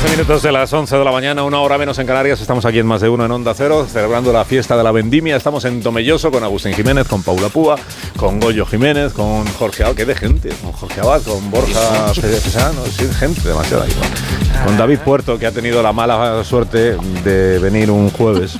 11 minutos de las 11 de la mañana, una hora menos en Canarias. Estamos aquí en Más de Uno en Onda Cero, celebrando la fiesta de la vendimia. Estamos en Tomelloso con Agustín Jiménez, con Paula Púa, con Goyo Jiménez, con Jorge Abad, que de gente, con Jorge Abad, con Borja Pesano, sí, gente demasiada igual. Con David Puerto, que ha tenido la mala suerte de venir un jueves,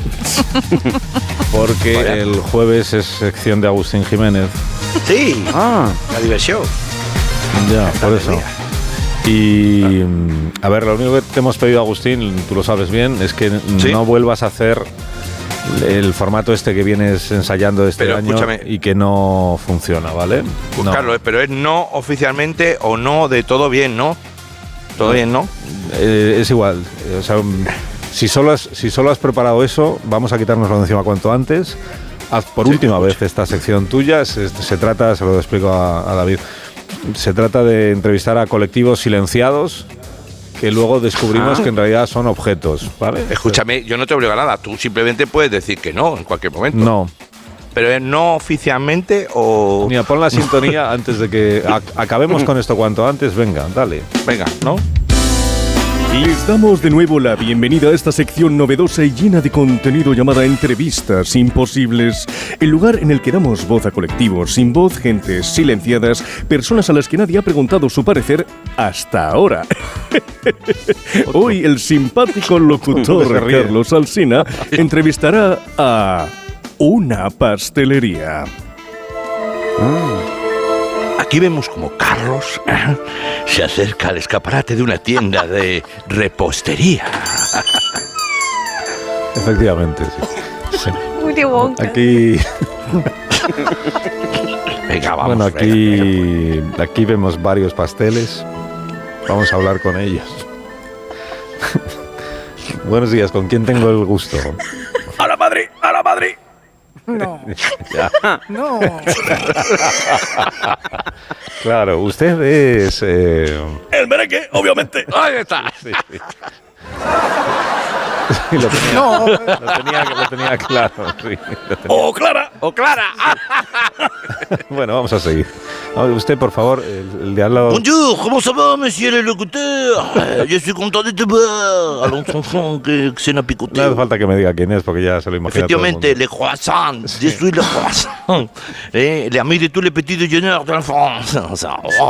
porque el jueves es sección de Agustín Jiménez. Sí, la diversión. Ya, por eso. Y a ver, lo único que te hemos pedido, Agustín, tú lo sabes bien, es que no vuelvas a hacer el formato este que vienes ensayando este año y que no funciona, ¿vale? Pues no. Carlos, pero es no oficialmente o no de todo bien, ¿no? ¿Todo bien, no? Es igual. O sea, si solo has preparado eso, vamos a quitárnoslo de encima cuanto antes. Haz por última vez esta sección tuya. Se trata, se lo explico a David, se trata de entrevistar a colectivos silenciados que luego descubrimos que en realidad son objetos, ¿vale? Escúchame, yo no te obligo a nada. Tú simplemente puedes decir que no en cualquier momento. No. ¿Pero es no oficialmente o...? Mira, pon la sintonía antes de que acabemos con esto cuanto antes. Venga, dale. Venga, ¿no? Les damos de nuevo la bienvenida a esta sección novedosa y llena de contenido llamada Entrevistas Imposibles, el lugar en el que damos voz a colectivos sin voz, gentes silenciadas, personas a las que nadie ha preguntado su parecer hasta ahora. Hoy el simpático locutor Carlos Alsina entrevistará a una pastelería. Aquí vemos como Carlos se acerca al escaparate de una tienda de repostería. Efectivamente, sí. Willy Wonka. Aquí... Venga, vamos. Bueno, aquí vemos varios pasteles. Vamos a hablar con ellos. Buenos días, ¿con quién tengo el gusto? ¡A la Madrid! ¡A la Madrid! No. No. Claro, usted es... El merengue, obviamente. ¡Ahí está! Sí. Sí, lo tenía claro. Sí, ¡Oh, Clara! ¡Oh, Clara! Bueno, vamos a seguir. Usted, por favor, el de al lado... Bonjour, comment ça va, monsieur le locuteur? Je suis content de te voir. Allons, enfant, que se n'a picoté. No hace falta que me diga quién es, porque ya se lo imagina Efectivamente, le croissant. Je suis le croissant. Les amis de tous les petits déjeuners de la France.